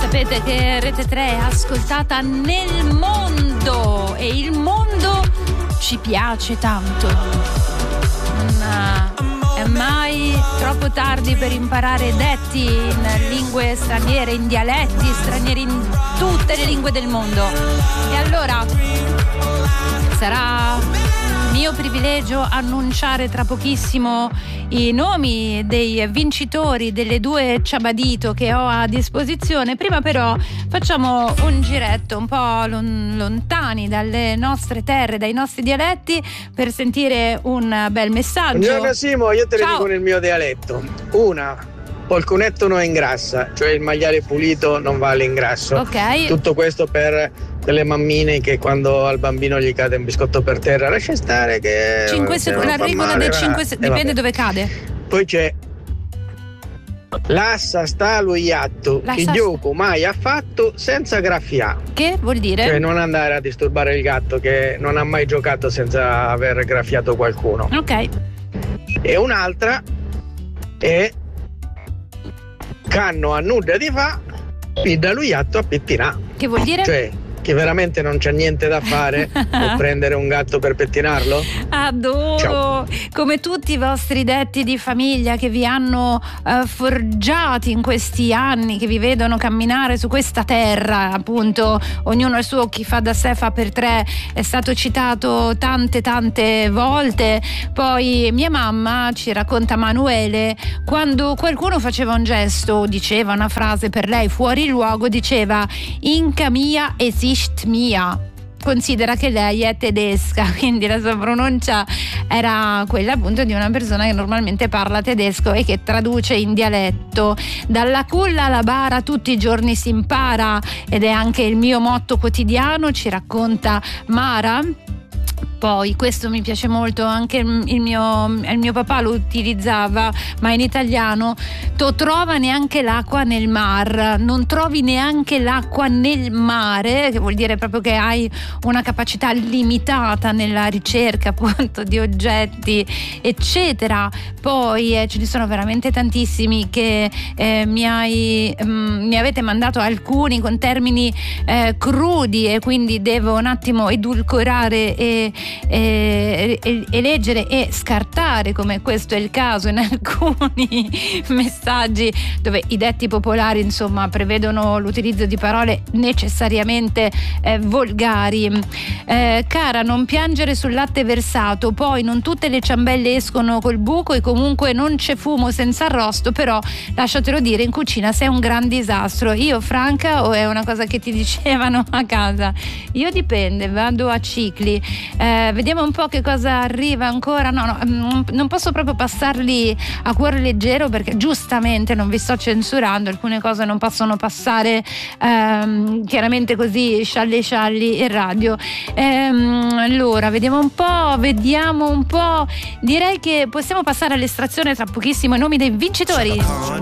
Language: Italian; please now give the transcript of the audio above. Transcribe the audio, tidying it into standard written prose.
sapete che Rete 3 è ascoltata nel mondo e il mondo ci piace tanto. Non è mai troppo tardi per imparare detti in lingue straniere, in dialetti stranieri, in tutte le lingue del mondo. E allora sarà mio privilegio annunciare tra pochissimo i nomi dei vincitori delle 2 ciabadito che ho a disposizione. Prima però facciamo un giretto un po' lontani dalle nostre terre, dai nostri dialetti, per sentire un bel messaggio. Buongiorno Simo, io te le dico nel mio dialetto. Polcunetto non ingrassa, cioè il maiale pulito non va all'ingrasso. Ok. Tutto questo per quelle mammine che quando al bambino gli cade un biscotto per terra, lascia stare che 5 secondi, la regola dei 5 secondi, dipende dove cade. Poi c'è l'assa sta lo iatto, il gioco mai ha fatto senza graffià. Che vuol dire? Cioè non andare a disturbare il gatto che non ha mai giocato senza aver graffiato qualcuno. Ok. E un'altra è canno a nuda di fa e da lui atto a pettinà. Che vuol dire? Cioè che veramente non c'è niente da fare o prendere un gatto per pettinarlo? Adoro. Ciao. Come tutti i vostri detti di famiglia che vi hanno forgiati in questi anni, che vi vedono camminare su questa terra, appunto ognuno il suo, chi fa da sé fa per tre, è stato citato tante volte. Poi mia mamma ci racconta, Manuele, quando qualcuno faceva un gesto, diceva una frase per lei fuori luogo, diceva "Inca mia esiste mia". Considera che lei è tedesca, quindi la sua pronuncia era quella appunto di una persona che normalmente parla tedesco e che traduce in dialetto. Dalla culla alla bara tutti i giorni si impara, ed è anche il mio motto quotidiano, ci racconta Mara. Poi questo mi piace molto, anche il mio papà lo utilizzava, ma in italiano: "To trova neanche l'acqua nel mar", non trovi neanche l'acqua nel mare, che vuol dire proprio che hai una capacità limitata nella ricerca appunto di oggetti eccetera. Poi ce ne sono veramente tantissimi che mi avete mandato, alcuni con termini crudi, e quindi devo un attimo edulcorare e leggere e scartare, come questo è il caso in alcuni messaggi dove i detti popolari insomma prevedono l'utilizzo di parole necessariamente volgari. Cara, non piangere sul latte versato, poi non tutte le ciambelle escono col buco e comunque non c'è fumo senza arrosto, però lasciatelo dire, in cucina sei un gran disastro. Io, Franca, o è una cosa che ti dicevano a casa? Io dipende, vado a cicli. Vediamo un po' che cosa arriva ancora. No, non posso proprio passarli a cuore leggero perché giustamente non vi sto censurando, alcune cose non possono passare chiaramente così scialli in radio. Allora vediamo un po', direi che possiamo passare all'estrazione tra pochissimo, i nomi dei vincitori.